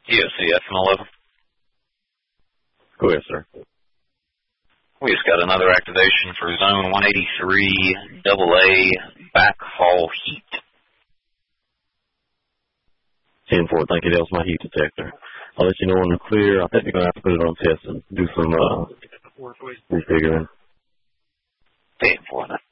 TOCF and 11. Go ahead, sir. We just got another activation for Zone 183 AA backhaul heat. 10-4, thank you. That was my heat detector. I'll let you know when they're clear. I think they're going to have to put it on test and do some refiguring. 10-4.